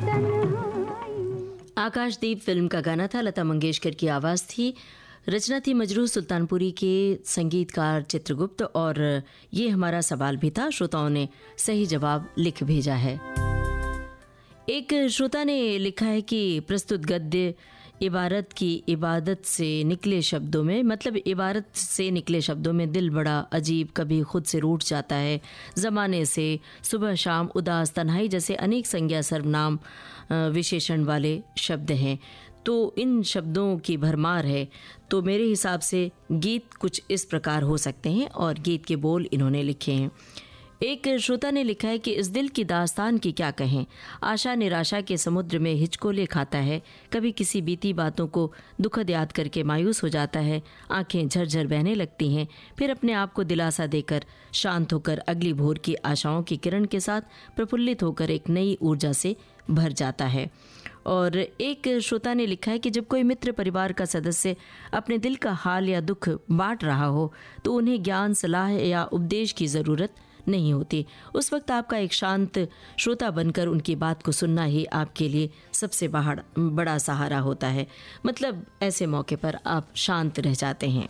आकाशदीप film का गाना था, लता मंगेशकर की आवाज़ थी, रचना थी मजरूह सुल्तानपुरी के, संगीतकार चित्रगुप्त। और ये हमारा सवाल भी था, श्रोताओं ने सही जवाब लिख भेजा है। एक श्रोता ने लिखा है कि प्रस्तुत गद्य इबारत की इबादत से निकले शब्दों में, मतलब इबारत से निकले शब्दों में दिल बड़ा अजीब कभी खुद से रूठ जाता है, ज़माने से, सुबह शाम, उदास, तन्हाई जैसे अनेक संज्ञा सर्वनाम विशेषण वाले शब्द हैं। तो इन शब्दों की भरमार है। तो मेरे हिसाब से गीत कुछ इस प्रकार हो सकते हैं और गीत के बोल इन्होंने लिखे हैं। एक श्रोता ने लिखा है कि इस दिल की दास्तान की क्या कहें, आशा निराशा के समुद्र में हिचकोले खाता है, कभी किसी बीती बातों को दुखद याद करके मायूस हो जाता है, आंखें झरझर बहने लगती हैं, फिर अपने आप को दिलासा देकर शांत होकर अगली भोर की आशाओं की किरण के साथ प्रफुल्लित होकर एक नई ऊर्जा से भर जाता है। और एक श्रोता ने लिखा है कि जब कोई मित्र परिवार का सदस्य अपने दिल का हाल या दुख बांट रहा हो तो उन्हें ज्ञान, सलाह या उपदेश की ज़रूरत नहीं होती। उस वक्त आपका एक शांत श्रोता बनकर उनकी बात को सुनना ही आपके लिए सबसे बड़ा सहारा होता है। मतलब ऐसे मौके पर आप शांत रह जाते हैं।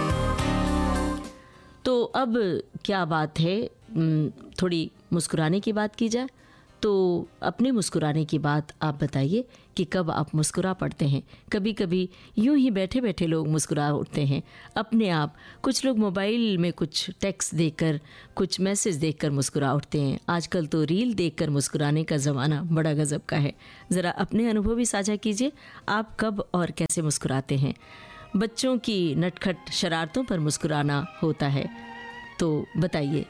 तो अब क्या बात है, थोड़ी मुस्कुराने की बात की जाए। तो अपने मुस्कुराने की बात आप बताइए कि कब आप मुस्कुरा पड़ते हैं। कभी कभी यूं ही बैठे बैठे लोग मुस्कुरा उठते हैं अपने आप। कुछ लोग मोबाइल में कुछ टेक्स्ट देखकर, कुछ मैसेज देखकर मुस्कुरा उठते हैं। आजकल तो रील देखकर मुस्कुराने का ज़माना बड़ा गजब का है। ज़रा अपने अनुभव भी साझा कीजिए, आप कब और कैसे मुस्कुराते हैं। बच्चों की नटखट शरारतों पर मुस्कुराना होता है, तो बताइए।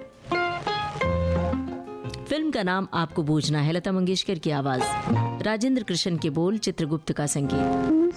फिल्म का नाम आपको बूझना है, लता मंगेशकर की आवाज़, राजेंद्र कृष्ण के बोल, चित्रगुप्त का संगीत।